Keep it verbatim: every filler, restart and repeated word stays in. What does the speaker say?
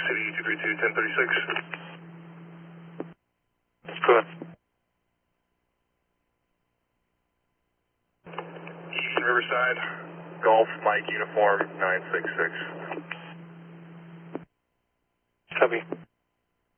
City two three two, ten thirty-six. Go ahead. Eastern Riverside, Golf Mike Uniform nine six six. Copy.